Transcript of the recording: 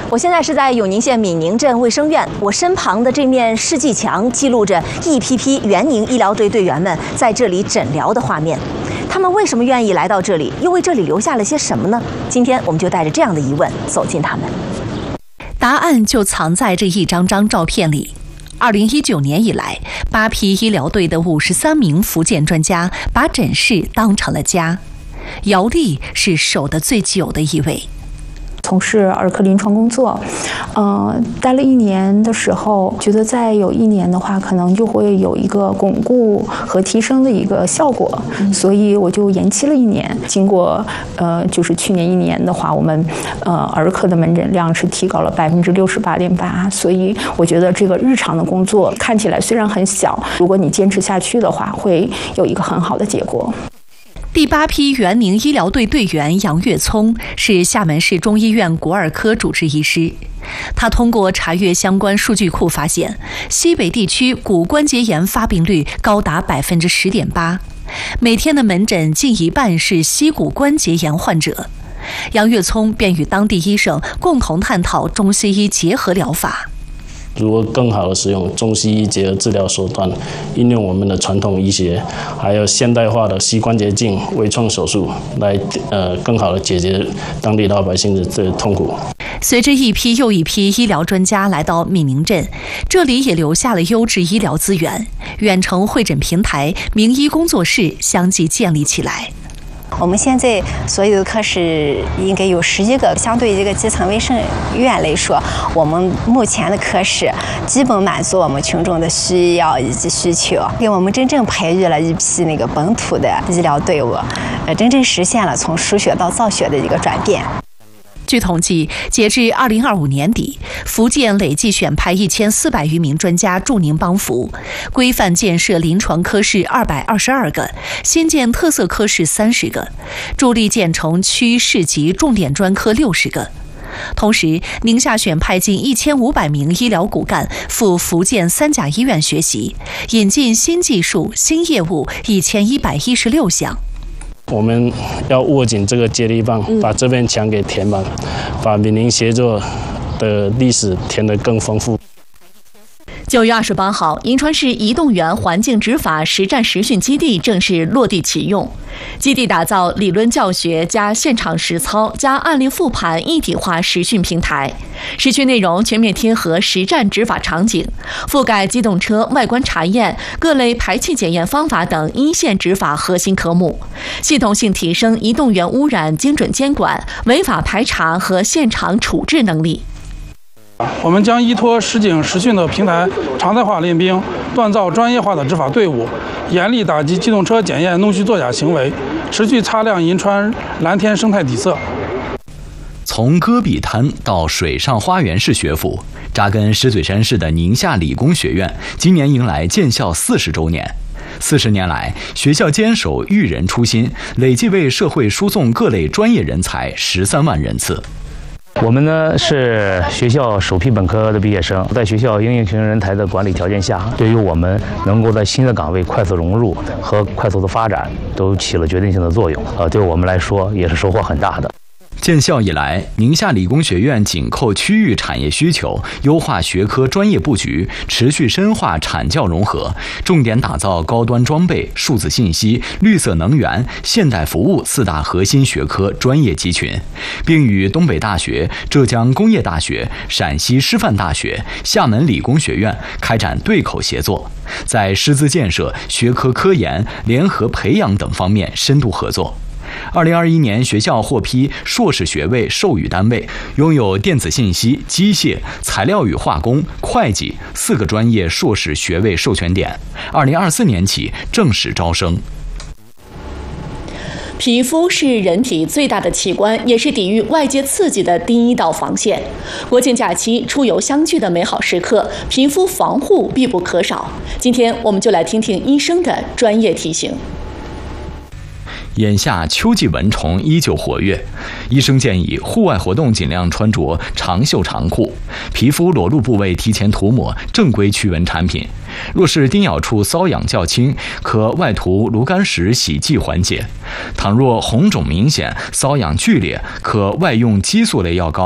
我现在是在永宁县闽宁镇卫生院，我身旁的这面试剂墙记录着一批批援宁医疗队队员们在这里诊疗的画面。他们为什么愿意来到这里，又为这里留下了些什么呢？今天我们就带着这样的疑问走进他们。 答案就藏在这一张张照片里。2019年以来，8批医疗队的53名福建专家把诊室当成了家。姚丽是守得最久的一位。 从事儿科临床工作，待了1年的时候，觉得再有1年的话，可能就会有一个巩固和提升的一个效果，所以我就延期了1年。经过就是去年1年的话，我们儿科的门诊量是提高了68.8%，所以我觉得这个日常的工作看起来虽然很小，如果你坚持下去的话，会有一个很好的结果。 第8批援宁医疗队队员杨月聪是厦门市中医院骨耳科主治医师。他通过查阅相关数据库发现，西北地区骨关节炎发病率高达10.8%，每天的门诊近1半是膝骨关节炎患者。杨月聪便与当地医生共同探讨中西医结合疗法。 如何更好的使用中西医结合治疗手段，应用我们的传统医学，还有现代化的膝关节镜微创手术，来更好的解决当地老百姓的这个痛苦。 随着一批又一批医疗专家来到闽宁镇，这里也留下了优质医疗资源，远程会诊平台、名医工作室相继建立起来。 我们现在所有的科室应该有10几个，相对这个基层卫生院来说，我们目前的科室基本满足我们群众的需要以及需求，给我们真正培育了一批那个本土的医疗队伍，真正实现了从输血到造血的一个转变。 据统计，截至2025年底，福建累计选派1400余名专家驻宁帮扶，规范建设临床科室222个，新建特色科室30个，助力建成区市级重点专科60个。同时，宁夏选派近1500名医疗骨干赴福建3甲医院学习，引进新技术、新业务1116项。 我们要握紧这个接力棒，把这片墙给填满，把闽宁协作的历史填得更丰富。 9月28号，银川市移动园环境执法实战实训基地正式落地启用。基地打造理论教学加现场实操加案例复盘一体化实训平台，实训内容全面贴合实战执法场景，覆盖机动车外观查验、各类排气检验方法等一线执法核心科目，系统性提升移动园污染精准监管、违法排查和现场处置能力。 我们将依托实景实训的平台，常态化练兵，锻造专业化的执法队伍，严厉打击机动车检验弄虚作假行为，持续擦亮银川蓝天生态底色。 从戈壁滩到水上花园式学府，扎根石嘴山市的宁夏理工学院，今年迎来建校40周年。40年来，学校坚守育人初心，累计为社会输送各类专业人才13万人次。 我们呢是学校首批本科的毕业生，在学校应用型人才的管理条件下，对于我们能够在新的岗位快速融入和快速的发展，都起了决定性的作用。对我们来说也是收获很大的。 建校以来，宁夏理工学院紧扣区域产业需求，优化学科专业布局，持续深化产教融合，重点打造高端装备、数字信息、绿色能源、现代服务4大核心学科专业集群，并与东北大学、浙江工业大学、陕西师范大学、厦门理工学院开展对口协作，在师资建设、学科科研、联合培养等方面深度合作。2021年，学校获批硕士学位授予单位，拥有电子信息、机械、材料与化工、会计4个专业硕士学位授权点。2024年起正式招生。 皮肤是人体最大的器官，也是抵御外界刺激的第一道防线。国庆假期出游相聚的美好时刻，皮肤防护必不可少。今天我们就来听听医生的专业提醒。 眼下秋季蚊虫依旧活跃，医生建议户外活动尽量穿着长袖长裤，皮肤裸露部位提前涂抹正规驱蚊产品。若是叮咬处瘙痒较轻，可外涂炉甘石洗剂缓解；倘若红肿明显、瘙痒剧烈，可外用激素类药膏